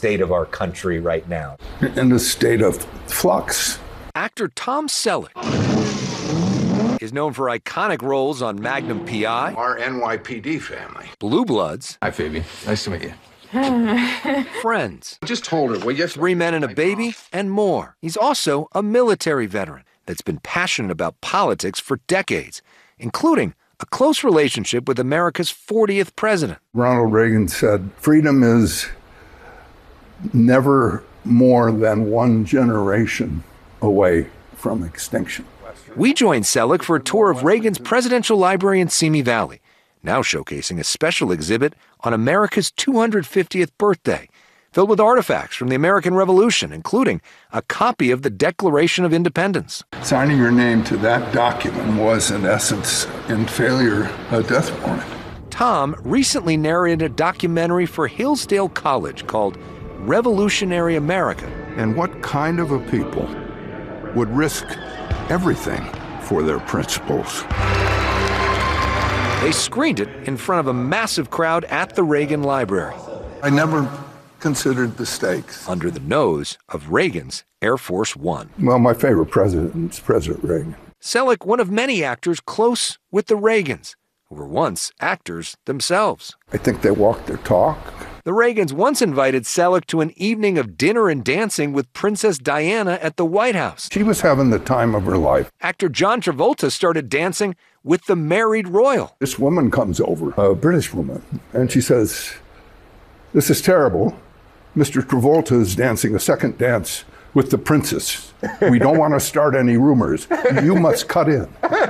state of our country right now? In a state of flux. Actor Tom Selleck is known for iconic roles on Magnum P.I., Our NYPD family. Blue Bloods. Hi, Phoebe. Nice to meet you. Friends. Just hold her, will you? 3 Men and a Baby, and more. He's also a military veteran that's been passionate about politics for decades, including a close relationship with America's 40th president. Ronald Reagan said, freedom is never more than one generation away from extinction. We joined Selleck for a tour of Reagan's presidential library in Simi Valley, now showcasing a special exhibit on America's 250th birthday, filled with artifacts from the American Revolution, including a copy of the Declaration of Independence. Signing your name to that document was, in essence, in failure, a death warrant. Tom recently narrated a documentary for Hillsdale College called Revolutionary America. And what kind of a people would risk everything for their principles? They screened it in front of a massive crowd at the Reagan Library, I never considered the stakes. under the nose of Reagan's Air Force One. Well, my favorite president is President Reagan. Selleck, one of many actors close with the Reagans, who were once actors themselves. I think they walk their talk. The Reagans once invited Selleck to an evening of dinner and dancing with Princess Diana at the White House. She was having the time of her life. Actor John Travolta started dancing with the married royal. This woman comes over, a British woman, and she says, "This is terrible. Mr. Travolta is dancing a second dance with the princess. We don't want to start any rumors. You must cut in."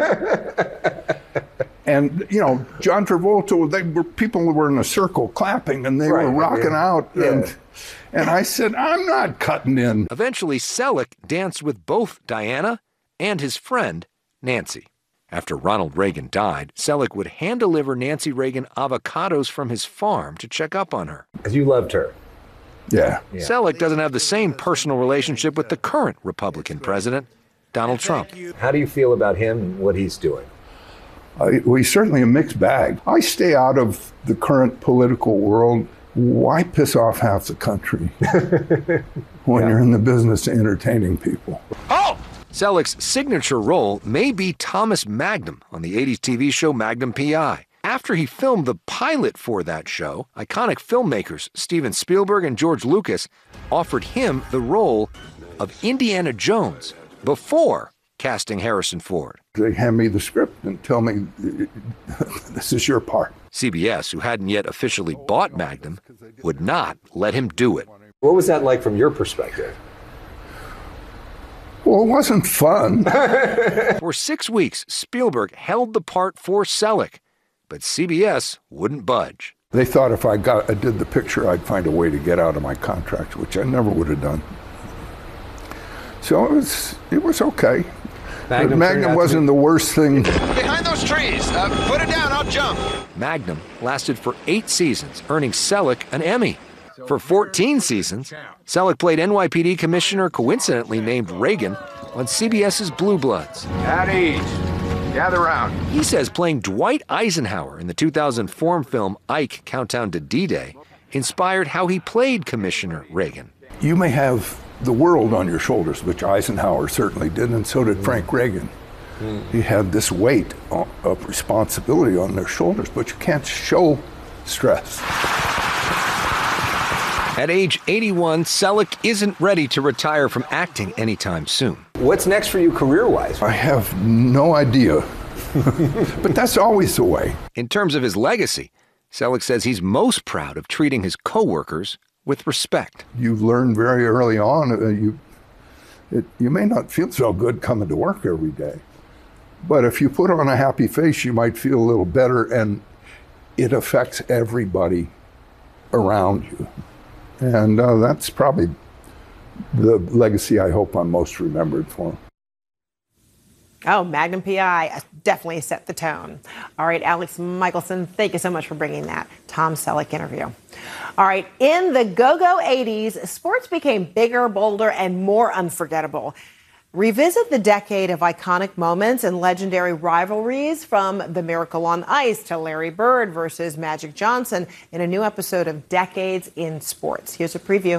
And, you know, John Travolta, people were in a circle clapping and they were rocking out. Yeah. And I said, I'm not cutting in. Eventually, Selleck danced with both Diana and his friend, Nancy. After Ronald Reagan died, Selleck would hand-deliver Nancy Reagan avocados from his farm to check up on her. Because you loved her. Yeah. Selleck doesn't have the same personal relationship with the current Republican president, Donald Trump. How do you feel about him and what he's doing? Well, he's certainly a mixed bag. I stay out of the current political world. Why piss off half the country when you're in the business of entertaining people? Oh! Selleck's signature role may be Thomas Magnum on the 80s TV show Magnum P.I. After he filmed the pilot for that show, iconic filmmakers Steven Spielberg and George Lucas offered him the role of Indiana Jones before casting Harrison Ford. They hand me the script and tell me, this is your part. CBS, who hadn't yet officially bought Magnum, would not let him do it. What was that like from your perspective? Well, it wasn't fun. For 6 weeks, Spielberg held the part for Selleck, but CBS wouldn't budge. They thought if I did the picture, I'd find a way to get out of my contract, which I never would have done. So it was okay. Magnum wasn't the worst thing. Behind those trees. Put it down. I'll jump. Magnum lasted for 8 seasons, earning Selleck an Emmy. For 14 seasons, Selleck played NYPD commissioner coincidentally named Reagan on CBS's Blue Bloods. At ease. Gather round. He says playing Dwight Eisenhower in the 2004 film Ike: Countdown to D-Day inspired how he played Commissioner Reagan. You may have the world on your shoulders, which Eisenhower certainly did, and so did Frank Reagan. He had this weight of responsibility on their shoulders, but you can't show stress. At age 81, Selleck isn't ready to retire from acting anytime soon. What's next for you career-wise? I have no idea, but that's always the way. In terms of his legacy, Selleck says he's most proud of treating his coworkers with respect. You learn very early on, you may not feel so good coming to work every day, but if you put on a happy face, you might feel a little better, and it affects everybody around you. And that's probably the legacy I hope I'm most remembered for. Oh, Magnum P.I. definitely set the tone. All right, Alex Michelson, thank you so much for bringing that Tom Selleck interview. All right, in the go-go 80s, sports became bigger, bolder, and more unforgettable. Revisit the decade of iconic moments and legendary rivalries, from the Miracle on Ice to Larry Bird versus Magic Johnson, in a new episode of Decades in Sports. Here's a preview.